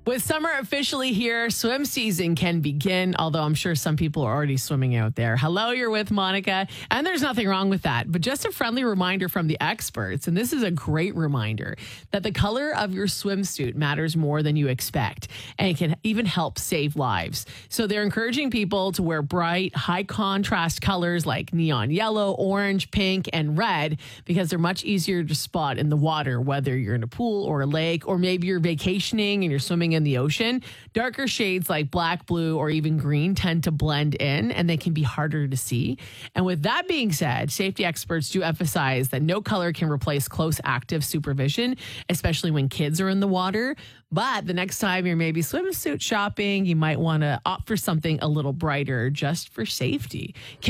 With summer officially here, swim season can begin, although I'm sure some people are already swimming out there. Hello, you're with Monica, and there's nothing wrong with that. But just a friendly reminder from the experts, and this is a great reminder, that the color of your swimsuit matters more than you expect, and it can even help save lives. So they're encouraging people to wear bright, high contrast colors like neon yellow, orange, pink, and red, because they're much easier to spot in the water, whether you're in a pool or a lake, or maybe you're vacationing and you're swimming in the ocean. Darker shades like black, blue, or even green tend to blend in, and they can be harder to see. And with that being said, safety experts do emphasize that no color can replace close active supervision, especially when kids are in the water. But the next time you're maybe swimsuit shopping, you might want to opt for something a little brighter just for safety.